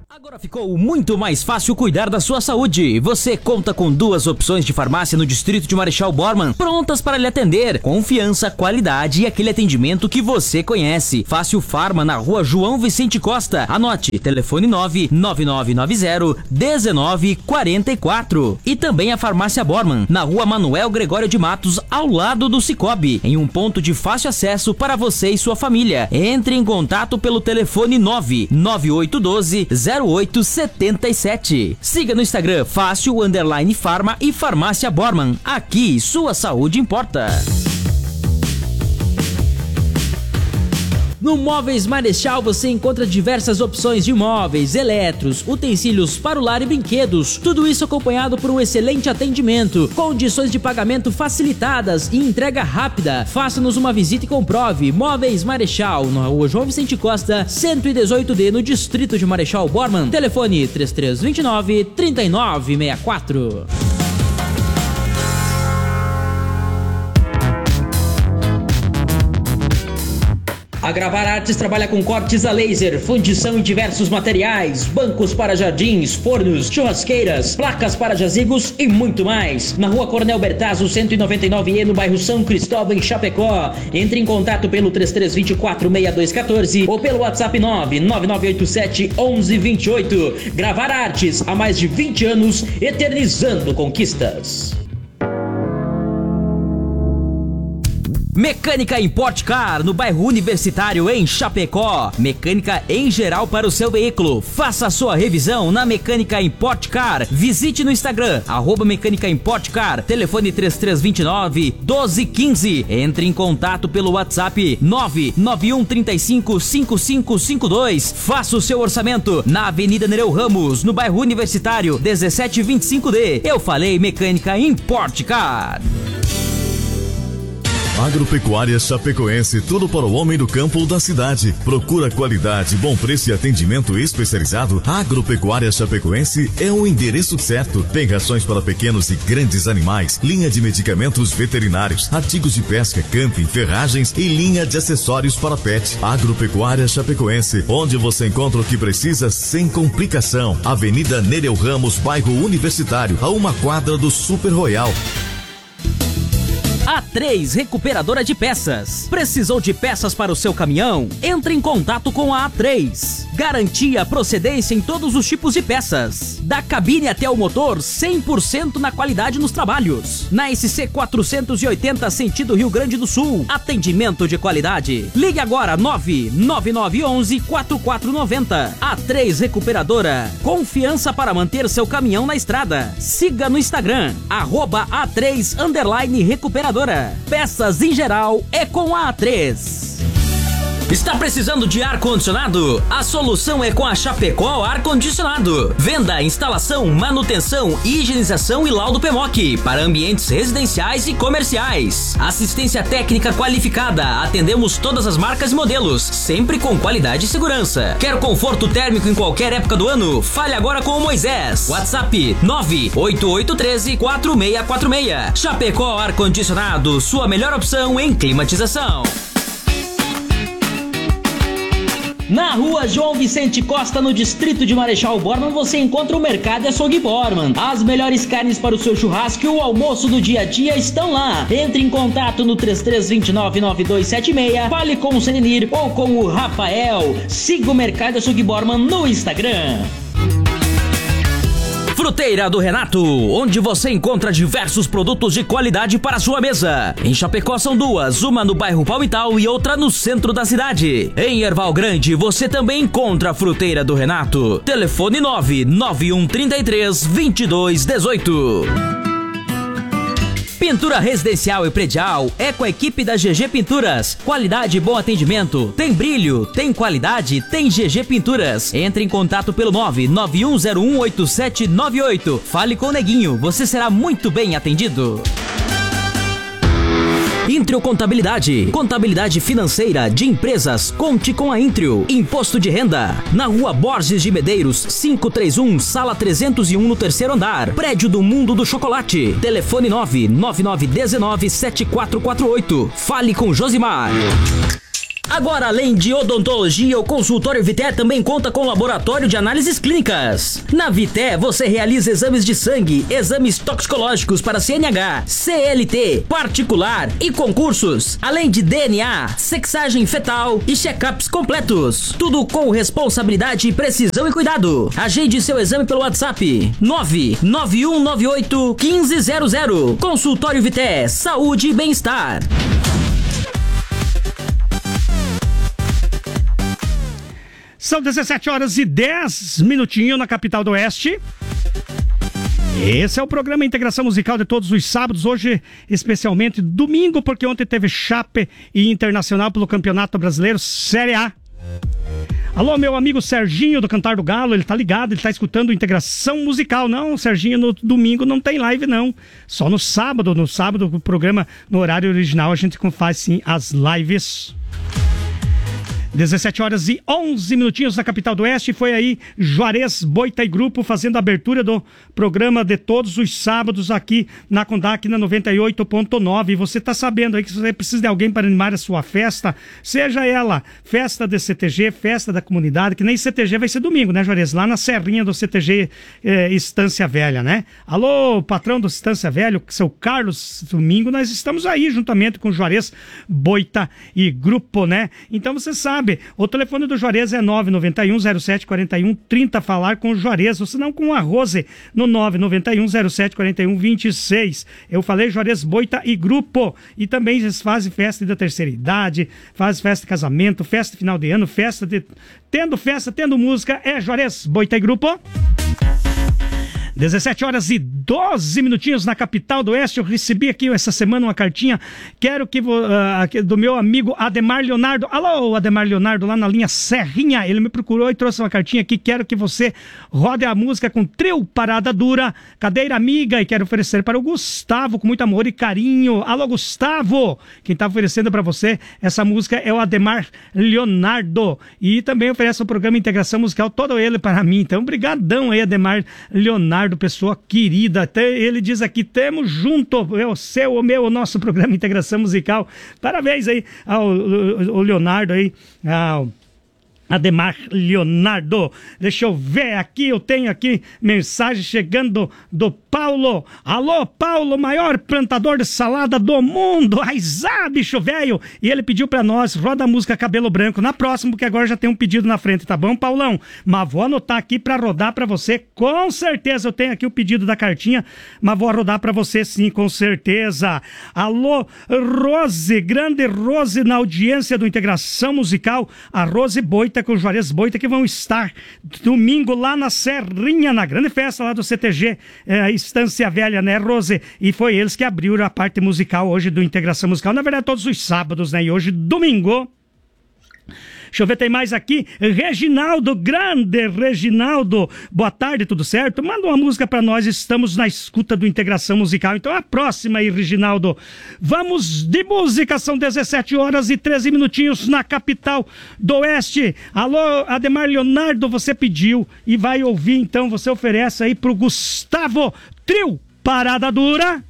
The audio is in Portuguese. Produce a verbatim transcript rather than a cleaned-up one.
Agora ficou muito mais fácil cuidar da sua saúde. Você conta com duas opções de farmácia no distrito de Marechal Bormann, prontas para lhe atender. Confiança, qualidade e aquele atendimento que você conhece. Fácil Farma, na rua João Vicente Costa. Anote, telefone nove nove nove nove zero um nove quatro quatro. E também a Farmácia Bormann, na rua Manuel Gregório de Matos, ao lado do Cicobi, em um ponto de fácil acesso para você e sua família. Entre em contato pelo telefone nove nove oito um dois zero oito sete sete. Siga no Instagram Fácil Underline Farma e Farmácia Bormann. Aqui sua saúde importa. No Móveis Marechal você encontra diversas opções de móveis, eletros, utensílios para o lar e brinquedos. Tudo isso acompanhado por um excelente atendimento, condições de pagamento facilitadas e entrega rápida. Faça-nos uma visita e comprove. Móveis Marechal, na rua João Vicente Costa, cento e dezoito D, no distrito de Marechal Bormann. Telefone três três dois nove, três nove seis quatro. A Gravar Artes trabalha com cortes a laser, fundição em diversos materiais, bancos para jardins, fornos, churrasqueiras, placas para jazigos e muito mais. Na rua Coronel Bertazzo, cento e noventa e nove E, no bairro São Cristóvão, em Chapecó. Entre em contato pelo três três dois quatro, seis dois um quatro ou pelo WhatsApp nove nove nove oito sete, onze vinte e oito. Gravar Artes, há mais de vinte anos, eternizando conquistas. Mecânica Import Car, no bairro Universitário, em Chapecó. Mecânica em geral para o seu veículo. Faça a sua revisão na Mecânica Import Car. Visite no Instagram, arroba Mecânica Import Car. Telefone três três dois nove, um dois um cinco. Entre em contato pelo WhatsApp nove nove um três cinco, cinco cinco cinco dois. Faça o seu orçamento na Avenida Nereu Ramos, no bairro Universitário, dezessete vinte e cinco D. Eu falei Mecânica Import Car. Agropecuária Chapecoense, tudo para o homem do campo ou da cidade. Procura qualidade, bom preço e atendimento especializado. Agropecuária Chapecoense é o endereço certo. Tem rações para pequenos e grandes animais, linha de medicamentos veterinários, artigos de pesca, camping, ferragens e linha de acessórios para pet. Agropecuária Chapecoense, onde você encontra o que precisa sem complicação. Avenida Nereu Ramos, bairro Universitário, a uma quadra do Super Royal. A três Recuperadora de Peças. Precisou de peças para o seu caminhão? Entre em contato com a A três. Garantia procedência em todos os tipos de peças. Da cabine até o motor, cem por cento na qualidade nos trabalhos. Na S C quatrocentos e oitenta, sentido Rio Grande do Sul. Atendimento de qualidade. Ligue agora nove nove nove um um, quatro quatro nove zero. A três Recuperadora. Confiança para manter seu caminhão na estrada. Siga no Instagram, arroba A três underline Recuperadora. Peças em geral é com a A três. Está precisando de ar-condicionado? A solução é com a Chapecó Ar-Condicionado. Venda, instalação, manutenção, higienização e laudo P M O C para ambientes residenciais e comerciais. Assistência técnica qualificada. Atendemos todas as marcas e modelos, sempre com qualidade e segurança. Quer conforto térmico em qualquer época do ano? Fale agora com o Moisés. WhatsApp nove oito oito um três, quatro seis quatro seis. Chapecó Ar-Condicionado, sua melhor opção em climatização. Na rua João Vicente Costa, no distrito de Marechal Bormann, você encontra o Mercado e Açougue Bormann. As melhores carnes para o seu churrasco e o almoço do dia a dia estão lá. Entre em contato no três três dois nove, nove dois sete seis, fale com o Senenir ou com o Rafael. Siga o Mercado e Açougue Bormann no Instagram. Fruteira do Renato, onde você encontra diversos produtos de qualidade para a sua mesa. Em Chapecó são duas, uma no bairro Palmital e outra no centro da cidade. Em Erval Grande você também encontra a Fruteira do Renato. Telefone nove nove um três três, dois dois um oito. Pintura residencial e predial é com a equipe da G G Pinturas. Qualidade e bom atendimento. Tem brilho, tem qualidade, tem G G Pinturas. Entre em contato pelo nove nove um zero um oito sete nove oito. Fale com o Neguinho, você será muito bem atendido. Intrio Contabilidade. Contabilidade financeira de empresas. Conte com a Intrio. Imposto de renda. Na rua Borges de Medeiros, quinhentos e trinta e um, sala trezentos e um, no terceiro andar. Prédio do Mundo do Chocolate. Telefone nove nove nove um nove, sete quatro quatro oito. Fale com Josimar. Agora, além de odontologia, o consultório Vité também conta com laboratório de análises clínicas. Na Vité, você realiza exames de sangue, exames toxicológicos para C N H, C L T, particular e concursos, além de D N A, sexagem fetal e check-ups completos. Tudo com responsabilidade, precisão e cuidado. Agende seu exame pelo WhatsApp nove nove um nove oito um cinco zero zero. Consultório Vité, saúde e bem-estar. São dezessete horas e dez minutinhos na capital do Oeste. Esse é o programa Integração Musical de todos os sábados, hoje especialmente domingo, porque ontem teve Chape e Internacional pelo Campeonato Brasileiro Série A. Alô, meu amigo Serginho do Cantar do Galo, ele tá ligado, ele tá escutando Integração Musical. Não, Serginho, no domingo não tem live não, só no sábado, no sábado o programa, no horário original, a gente faz sim as lives. dezessete horas e onze minutinhos na capital do Oeste. Foi aí Juarez, Boita e Grupo fazendo a abertura do programa de todos os sábados aqui na Condac na noventa e oito ponto nove. E você tá sabendo aí que você precisa de alguém para animar a sua festa, seja ela festa de C T G, festa da comunidade, que nem C T G vai ser domingo, né, Juarez? Lá na serrinha do C T G eh, Estância Velha, né? Alô, patrão do Estância Velha, seu Carlos, domingo nós estamos aí juntamente com Juarez, Boita e Grupo, né? Então você sabe, o telefone do Juarez é nove nove um zero sete quatro um trinta, falar com o Juarez, ou se não com a Rose no nove nove um zero sete quatro um vinte e seis. Eu falei Juarez, Boita e Grupo. E também eles fazem festa da terceira idade, fazem festa de casamento, festa de final de ano, festa de... Tendo festa, tendo música, é Juarez, Boita e Grupo. dezessete horas e doze minutinhos na capital do Oeste. Eu recebi aqui essa semana uma cartinha. Quero que uh, do meu amigo Ademar Leonardo. Alô, Ademar Leonardo, lá na linha Serrinha. Ele me procurou e trouxe uma cartinha aqui. Quero que você rode a música com Trio Parada Dura, Cadeira Amiga, e quero oferecer para o Gustavo com muito amor e carinho. Alô, Gustavo. Quem está oferecendo para você essa música é o Ademar Leonardo. E também oferece o programa Integração Musical, todo ele para mim. Então, brigadão aí, Ademar Leonardo, pessoa querida. Ele diz aqui, temos junto, o seu, o meu, o nosso programa Integração Musical. Parabéns aí ao, ao Leonardo aí, ao Ademar Leonardo. Deixa eu ver aqui, eu tenho aqui mensagem chegando do Paulo. Alô, Paulo, maior plantador de salada do mundo. Aizá, bicho velho. E ele pediu pra nós, roda a música Cabelo Branco na próxima, porque agora já tem um pedido na frente, tá bom, Paulão? Mas vou anotar aqui pra rodar pra você, com certeza. Eu tenho aqui o pedido da cartinha, mas vou rodar pra você sim, com certeza. Alô, Rose, grande Rose na audiência do Integração Musical. A Rose Boita com o Juarez Boita, que vão estar domingo lá na Serrinha, na grande festa lá do C T G é, Estância Velha, né, Rose? E foi eles que abriram a parte musical hoje do Integração Musical, na verdade todos os sábados, né, e hoje domingo. Deixa eu ver, tem mais aqui. Reginaldo, grande Reginaldo. Boa tarde, tudo certo? Manda uma música pra nós, estamos na escuta do Integração Musical. Então a próxima aí, Reginaldo. Vamos de música, são dezessete horas e treze minutinhos na capital do Oeste. Alô, Ademar Leonardo, você pediu e vai ouvir, então você oferece aí pro Gustavo, Trio Parada Dura.